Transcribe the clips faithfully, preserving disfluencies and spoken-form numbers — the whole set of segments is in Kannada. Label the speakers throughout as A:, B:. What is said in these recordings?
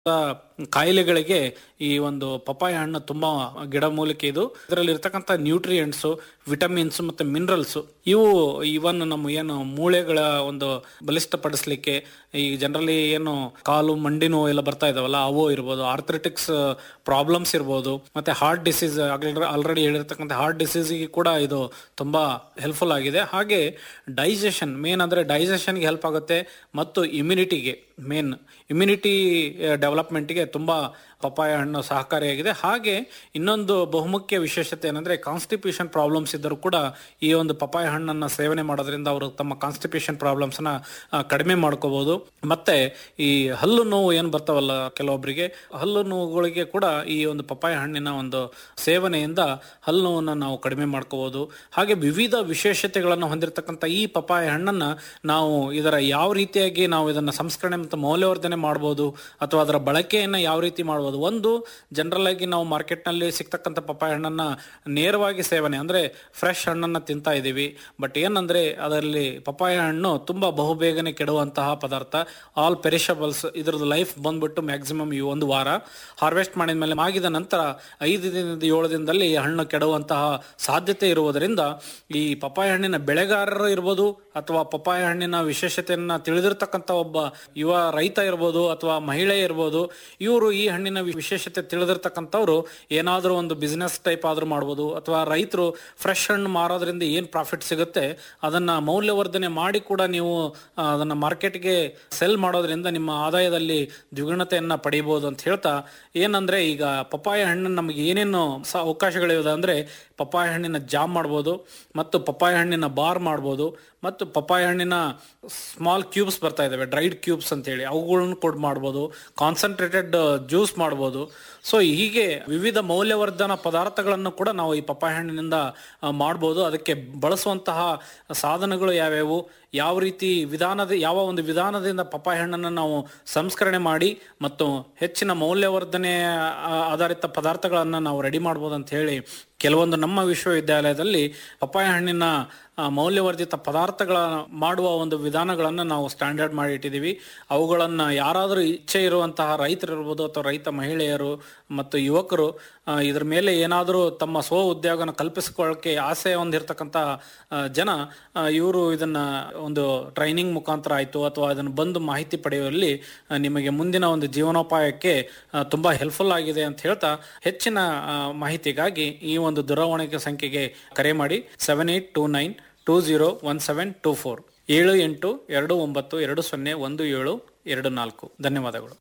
A: ಕಾಯಿಲೆಗಳಿಗೆ ಈ ಒಂದು ಪಪಾಯ ಹಣ್ಣು ತುಂಬಾ ಗಿಡಮೂಲಿಕೆ. ಇದು ಇದರಲ್ಲಿ ಇರ್ತಕ್ಕಂಥ ನ್ಯೂಟ್ರಿಯೆಂಟ್ಸ್, ವಿಟಮಿನ್ಸ್ ಮತ್ತೆ ಮಿನರಲ್ಸ್ ಇವು ಇವನ್ ನಮ್ಮ ಏನು ಮೂಳೆಗಳ ಒಂದು ಬಲಿಷ್ಠಪಡಿಸ್ಲಿಕ್ಕೆ, ಈ ಜನರಲಿ ಏನು ಕಾಲು ಮಂಡಿ ನೋವು ಎಲ್ಲ ಬರ್ತಾ ಇದಾವಲ್ಲ ಅವು ಇರ್ಬೋದು, ಆರ್ಥ್ರೆಟಿಕ್ಸ್ ಪ್ರಾಬ್ಲಮ್ಸ್ ಇರ್ಬೋದು, ಮತ್ತೆ ಹಾರ್ಟ್ ಡಿಸೀಸ್ ಆಲ್ರೆಡಿ ಹೇಳಿರ್ತಕ್ಕಂಥ ಹಾರ್ಟ್ ಡಿಸೀಸ್ಗೆ ಕೂಡ ಇದು ತುಂಬಾ ಹೆಲ್ಪ್ಫುಲ್ ಆಗಿದೆ. ಹಾಗೆ ಡೈಜೆಷನ್ ಮೇನ್ ಅಂದ್ರೆ ಡೈಜೆಷನ್ಗೆ ಹೆಲ್ಪ್ ಆಗುತ್ತೆ ಮತ್ತು ಇಮ್ಯುನಿಟಿಗೆ ಮೇನ್ ಇಮ್ಯುನಿಟಿ ಡೆವಲಪ್ಮೆಂಟ್ಗೆ ತುಂಬಾ ಪಪಾಯ ಹಣ್ಣು ಸಹಕಾರಿಯಾಗಿದೆ. ಹಾಗೆ ಇನ್ನೊಂದು ಬಹುಮುಖ್ಯ ವಿಶೇಷತೆ ಏನಂದ್ರೆ ಕಾನ್ಸ್ಟಿಪೇಷನ್ ಪ್ರಾಬ್ಲಮ್ಸ್ ಇದ್ದರೂ ಕೂಡ ಈ ಒಂದು ಪಪಾಯ ಹಣ್ಣನ್ನು ಸೇವನೆ ಮಾಡೋದ್ರಿಂದ ಅವರು ತಮ್ಮ ಕಾನ್ಸ್ಟಿಪೇಷನ್ ಪ್ರಾಬ್ಲಮ್ಸ್ನ ಕಡಿಮೆ ಮಾಡ್ಕೋಬಹುದು. ಮತ್ತೆ ಈ ಹಲ್ಲು ನೋವು ಏನು ಬರ್ತಾವಲ್ಲ ಕೆಲವೊಬ್ಬರಿಗೆ, ಹಲ್ಲು ನೋವುಗಳಿಗೆ ಕೂಡ ಈ ಒಂದು ಪಪಾಯ ಹಣ್ಣಿನ ಒಂದು ಸೇವನೆಯಿಂದ ಹಲ್ಲು ನೋವನ್ನು ನಾವು ಕಡಿಮೆ ಮಾಡ್ಕೋಬಹುದು. ಹಾಗೆ ವಿವಿಧ ವಿಶೇಷತೆಗಳನ್ನು ಹೊಂದಿರತಕ್ಕಂಥ ಈ ಪಪಾಯ ಹಣ್ಣನ್ನು ನಾವು ಇದರ ಯಾವ ರೀತಿಯಾಗಿ ನಾವು ಇದನ್ನು ಸಂಸ್ಕರಣೆ ಮತ್ತು ಮೌಲ್ಯವರ್ಧನೆ ಮಾಡ್ಬೋದು ಅಥವಾ ಅದರ ಬಳಕೆಯನ್ನು ಯಾವ ರೀತಿ ಮಾಡ್ಬೋದು. ಒಂದು ಜನರಲ್ ಆಗಿ ನಾವು ಮಾರ್ಕೆಟ್ ನಲ್ಲಿ ಸಿಗ್ತಕ್ಕಂಥ ಪಪಾಯ ಹಣ್ಣನ್ನ ನೇರವಾಗಿ ಸೇವನೆ ಅಂದ್ರೆ ಫ್ರೆಶ್ ಹಣ್ಣನ್ನ ತಿಂತಾ ಇದೀವಿ. ಬಟ್ ಏನಂದ್ರೆ ಅದರಲ್ಲಿ ಪಪಾಯ ಹಣ್ಣು ತುಂಬಾ ಬಹುಬೇಗನೆ ಕೆಡುವಂತಹ ಪದಾರ್ಥ, ಆಲ್ ಪೆರಿಷಬಲ್ಸ್. ಇದ್ರದ್ದು ಲೈಫ್ ಬಂದ್ಬಿಟ್ಟು ಮ್ಯಾಕ್ಸಿಮಮ್ ಈ ಒಂದು ವಾರ ಹಾರ್ವೆಸ್ಟ್ ಮಾಡಿದ ಮೇಲೆ ಆಗಿದ ನಂತರ ಐದು ದಿನದಿಂದ ಏಳು ದಿನದಲ್ಲಿ ಹಣ್ಣು ಕೆಡುವಂತಹ ಸಾಧ್ಯತೆ ಇರುವುದರಿಂದ ಈ ಪಪಾಯ ಹಣ್ಣಿನ ಬೆಳೆಗಾರರು ಇರ್ಬೋದು ಅಥವಾ ಪಪಾಯ ಹಣ್ಣಿನ ವಿಶೇಷತೆಯನ್ನ ತಿಳಿದಿರ್ತಕ್ಕಂಥ ಒಬ್ಬ ಯುವ ರೈತ ಇರ್ಬೋದು ಅಥವಾ ಮಹಿಳೆ ಇರ್ಬೋದು, ಇವರು ಈ ಹಣ್ಣಿನ ವಿಶೇಷತೆ ತಿಳಿದಿರ್ತಕ್ಕಂಥವ್ರು ಏನಾದರೂ ಒಂದು ಬಿಸ್ನೆಸ್ ಟೈಪ್ ಆದ್ರೂ ಮಾಡ್ಬೋದು. ಅಥವಾ ರೈತರು ಫ್ರೆಶ್ ಹಣ್ಣು ಮಾರೋದ್ರಿಂದ ಏನು ಪ್ರಾಫಿಟ್ ಸಿಗುತ್ತೆ ಅದನ್ನ ಮೌಲ್ಯವರ್ಧನೆ ಮಾಡಿ ಕೂಡ ನೀವು ಅದನ್ನ ಮಾರ್ಕೆಟ್ಗೆ ಸೆಲ್ ಮಾಡೋದ್ರಿಂದ ನಿಮ್ಮ ಆದಾಯದಲ್ಲಿ ದ್ವಿಗುಣತೆಯನ್ನ ಪಡೆಯಬಹುದು ಅಂತ ಹೇಳ್ತಾ, ಏನಂದ್ರೆ ಈಗ ಪಪಾಯ ಹಣ್ಣು ನಮಗೆ ಏನೇನು ಅವಕಾಶಗಳಿವೆ ಅಂದ್ರೆ ಪಪಾಯ ಹಣ್ಣಿನ ಜಾಮ್ ಮಾಡ್ಬೋದು ಮತ್ತು ಪಪಾಯ ಹಣ್ಣಿನ ಬಾರ್ ಮಾಡ್ಬೋದು ಮತ್ತು ಪಪಾಯ ಹಣ್ಣಿನ ಸ್ಮಾಲ್ ಕ್ಯೂಬ್ಸ್ ಬರ್ತಾ ಇದಾವೆ, ಡ್ರೈಡ್ ಕ್ಯೂಬ್ಸ್ ಅಂತ ಹೇಳಿ, ಅವುಗಳನ್ನು ಕೂಡ ಮಾಡ್ಬೋದು. ಕಾನ್ಸಂಟ್ರೇಟೆಡ್ ಜ್ಯೂಸ್ ಮಾಡ್ಬೋದು. ಸೊ ಹೀಗೆ ವಿವಿಧ ಮೌಲ್ಯವರ್ಧನ ಪದಾರ್ಥಗಳನ್ನು ಕೂಡ ನಾವು ಈ ಪಪಾಯ ಹಣ್ಣಿನಿಂದ ಮಾಡ್ಬೋದು. ಅದಕ್ಕೆ ಬಳಸುವಂತಹ ಸಾಧನಗಳು ಯಾವ್ಯಾವು, ಯಾವ ರೀತಿ ವಿಧಾನದ ಯಾವ ಒಂದು ವಿಧಾನದಿಂದ ಪಪಾಯ ಹಣ್ಣನ್ನು ನಾವು ಸಂಸ್ಕರಣೆ ಮಾಡಿ ಮತ್ತು ಹೆಚ್ಚಿನ ಮೌಲ್ಯವರ್ಧನೆ ಆಧಾರಿತ ಪದಾರ್ಥಗಳನ್ನು ನಾವು ರೆಡಿ ಮಾಡ್ಬೋದು ಅಂತ ಹೇಳಿ ಕೆಲವೊಂದು ನಮ್ಮ ವಿಶ್ವವಿದ್ಯಾಲಯದಲ್ಲಿ ಪಪಾಯ ಹಣ್ಣಿನ ಮೌಲ್ಯವರ್ಧಿತ ಪದಾರ್ಥಗಳ ಮಾಡುವ ಒಂದು ವಿಧಾನಗಳನ್ನು ನಾವು ಸ್ಟ್ಯಾಂಡರ್ಡ್ ಮಾಡಿ ಇಟ್ಟಿದ್ದೀವಿ. ಅವುಗಳನ್ನು ಯಾರಾದರೂ ಇಚ್ಛೆ ಇರುವಂತಹ ರೈತರು ಇರ್ಬೋದು ಅಥವಾ ರೈತ ಮಹಿಳೆಯರು ಮತ್ತು ಯುವಕರು ಇದ್ರ ಮೇಲೆ ಏನಾದರೂ ತಮ್ಮ ಸ್ವ ಉದ್ಯೋಗನ ಕಲ್ಪಿಸಿಕೊಳ್ಳಕ್ಕೆ ಆಸೆ ಹೊಂದಿರತಕ್ಕಂಥ ಜನ ಇವರು ಇದನ್ನ ಒಂದು ಟ್ರೈನಿಂಗ್ ಮುಖಾಂತರ ಆಯಿತು ಅಥವಾ ಅದನ್ನು ಬಂದು ಮಾಹಿತಿ ಪಡೆಯುವಲ್ಲಿ ನಿಮಗೆ ಮುಂದಿನ ಒಂದು ಜೀವನೋಪಾಯಕ್ಕೆ ತುಂಬಾ ಹೆಲ್ಪ್ಫುಲ್ ಆಗಿದೆ ಅಂತ ಹೇಳ್ತಾ, ಹೆಚ್ಚಿನ ಮಾಹಿತಿಗಾಗಿ ಈ ಒಂದು ದೂರವಾಣಿ ಸಂಖ್ಯೆಗೆ ಕರೆ ಮಾಡಿ seven eight two nine two zero one seven two four ಏಳು ಎಂಟು ಎರಡು ಒಂಬತ್ತು ಎರಡು ಸೊನ್ನೆ ಒಂದು ಏಳು ಎರಡು ನಾಲ್ಕು. ಧನ್ಯವಾದಗಳು.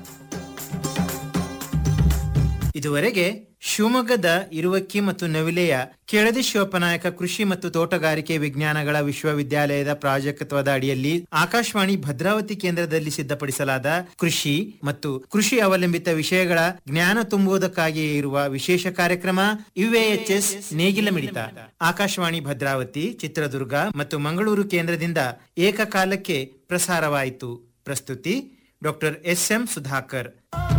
B: ಇದುವರೆಗೆ ಶಿವಮೊಗ್ಗದ ಇರುವಕ್ಕಿ ಮತ್ತು ನವಿಲೆಯ ಕೆಳದಿ ಶಿವಪ್ಪನಾಯಕ ಕೃಷಿ ಮತ್ತು ತೋಟಗಾರಿಕೆ ವಿಜ್ಞಾನಗಳ ವಿಶ್ವವಿದ್ಯಾಲಯದ ಪ್ರಾಜೆಕ್ಟ್ವದ ಅಡಿಯಲ್ಲಿ ಆಕಾಶವಾಣಿ ಭದ್ರಾವತಿ ಕೇಂದ್ರದಲ್ಲಿ ಸಿದ್ಧಪಡಿಸಲಾದ ಕೃಷಿ ಮತ್ತು ಕೃಷಿ ಅವಲಂಬಿತ ವಿಷಯಗಳ ಜ್ಞಾನ ತುಂಬುವುದಕ್ಕಾಗಿಯೇ ಇರುವ ವಿಶೇಷ ಕಾರ್ಯಕ್ರಮ ಯುಎಎಚ್ಎಸ್ ನೇಗಿಲ ಮಿಡಿತ ಆಕಾಶವಾಣಿ ಭದ್ರಾವತಿ, ಚಿತ್ರದುರ್ಗ ಮತ್ತು ಮಂಗಳೂರು ಕೇಂದ್ರದಿಂದ ಏಕಕಾಲಕ್ಕೆ ಪ್ರಸಾರವಾಯಿತು. ಪ್ರಸ್ತುತಿ ಡಾಕ್ಟರ್ ಎಸ್ ಎಂ ಸುಧಾಕರ್.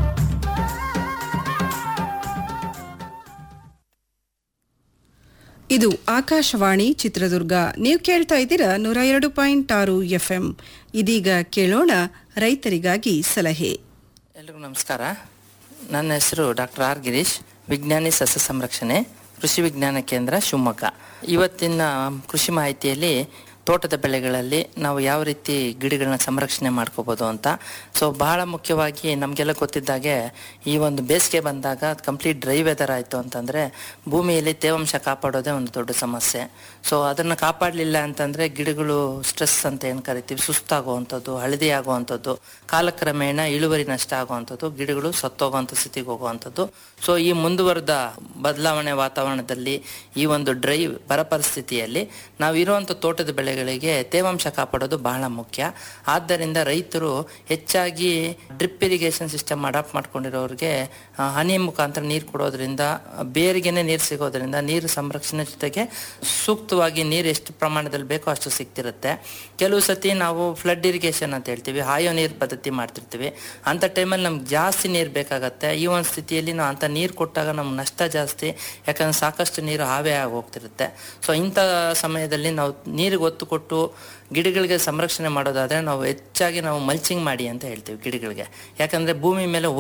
C: ಇದು ಆಕಾಶವಾಣಿ ಚಿತ್ರದುರ್ಗ. ನೀವು ಕೇಳ್ತಾ ಇದ್ದೀರಾ ನೂರ ಎರಡು ಪಾಯಿಂಟ್ ಆರು ಎಫ್ ಎಂ. ಇದೀಗ ಕೇಳೋಣ ರೈತರಿಗಾಗಿ ಸಲಹೆ.
D: ಎಲ್ರಿಗೂ ನಮಸ್ಕಾರ. ನನ್ನ ಹೆಸರು ಡಾಕ್ಟರ್ ಆರ್ ಗಿರೀಶ್, ವಿಜ್ಞಾನಿ ಸಸ್ಯ ಸಂರಕ್ಷಣೆ, ಕೃಷಿ ವಿಜ್ಞಾನ ಕೇಂದ್ರ, ಶಿವಮೊಗ್ಗ. ಇವತ್ತಿನ ಕೃಷಿ ಮಾಹಿತಿಯಲ್ಲಿ ತೋಟದ ಬೆಳೆಗಳಲ್ಲಿ ನಾವು ಯಾವ ರೀತಿ ಗಿಡಗಳನ್ನ ಸಂರಕ್ಷಣೆ ಮಾಡ್ಕೋಬೋದು ಅಂತ. ಸೊ ಬಹಳ ಮುಖ್ಯವಾಗಿ ನಮಗೆಲ್ಲ ಗೊತ್ತಿದ್ದಾಗೆ ಈ ಒಂದು ಬೇಸಿಗೆ ಬಂದಾಗ ಕಂಪ್ಲೀಟ್ ಡ್ರೈ ವೆದರ್ ಆಯಿತು ಅಂತಂದರೆ ಭೂಮಿಯಲ್ಲಿ ತೇವಾಂಶ ಕಾಪಾಡೋದೇ ಒಂದು ದೊಡ್ಡ ಸಮಸ್ಯೆ. ಸೊ ಅದನ್ನು ಕಾಪಾಡಲಿಲ್ಲ ಅಂತಂದರೆ ಗಿಡಗಳು ಸ್ಟ್ರೆಸ್ ಅಂತ ಏನು ಕರಿತೀವಿ, ಸುಸ್ತಾಗುವಂಥದ್ದು, ಹಳದಿ ಆಗುವಂಥದ್ದು, ಕಾಲಕ್ರಮೇಣ ಇಳುವರಿ ನಷ್ಟ ಆಗುವಂಥದ್ದು, ಗಿಡಗಳು ಸತ್ತೋಗುವಂಥ ಸ್ಥಿತಿಗೆ ಹೋಗುವಂಥದ್ದು. ಸೊ ಈ ಮುಂದುವರೆದ ಬದಲಾವಣೆ ವಾತಾವರಣದಲ್ಲಿ ಈ ಒಂದು ಡ್ರೈ ಬರ ಪರಿಸ್ಥಿತಿಯಲ್ಲಿ ನಾವು ಇರುವಂಥ ತೋಟದ ಬೆಳೆಗಳಿಗೆ ತೇವಾಂಶ ಕಾಪಾಡೋದು ಬಹಳ ಮುಖ್ಯ. ಆದ್ದರಿಂದ ರೈತರು ಹೆಚ್ಚಾಗಿ ಡ್ರಿಪ್ ಇರಿಗೇಷನ್ ಸಿಸ್ಟಮ್ ಅಡಾಪ್ಟ್ ಮಾಡ್ಕೊಂಡಿರೋರಿಗೆ ಹನಿ ಮುಖಾಂತರ ನೀರು ಕೊಡೋದ್ರಿಂದ, ಬೇರಿಗೆನೆ ನೀರು ಸಿಗೋದ್ರಿಂದ ನೀರು ಸಂರಕ್ಷಣೆ ಜೊತೆಗೆ ಸೂಕ್ತವಾಗಿ ನೀರು ಎಷ್ಟು ಪ್ರಮಾಣದಲ್ಲಿ ಬೇಕೋ ಅಷ್ಟು ಸಿಗ್ತಿರುತ್ತೆ. ಕೆಲವು ಸತಿ ನಾವು ಫ್ಲಡ್ ಇರಿಗೇಷನ್ ಅಂತ ಹೇಳ್ತೀವಿ, ಹಾಯೋ ನೀರು ಪದ್ಧತಿ ಮಾಡ್ತಿರ್ತೀವಿ. ಅಂಥ ಟೈಮಲ್ಲಿ ನಮ್ಗೆ ಜಾಸ್ತಿ ನೀರು ಬೇಕಾಗತ್ತೆ. ಈ ಒಂದು ಸ್ಥಿತಿಯಲ್ಲಿ ನಾವು ಅಂಥ ನೀರು ಕೊಟ್ಟಾಗ ನಮ್ಗೆ ನಷ್ಟ ಜಾಸ್ತಿ, ಯಾಕಂದ್ರೆ ಸಾಕಷ್ಟು ನೀರು ಹಾವೇ ಆಗಿ ಹೋಗ್ತಿರುತ್ತೆ. ಸೊ ಇಂಥ ಸಮಯದಲ್ಲಿ ನಾವು ನೀರಿಗೆ ಒತ್ತು ಒತ್ತು ಕೊಟ್ಟು ಗಿಡಗಳಿಗೆ ಸಂರಕ್ಷಣೆ ಮಾಡೋದಾದರೆ ನಾವು ಹೆಚ್ಚಾಗಿ ನಾವು ಮಲ್ಚಿಂಗ್ ಮಾಡಿ ಅಂತ ಹೇಳ್ತೀವಿ ಗಿಡಗಳಿಗೆ. ಯಾಕಂದರೆ ಭೂಮಿ ಮೇಲೆ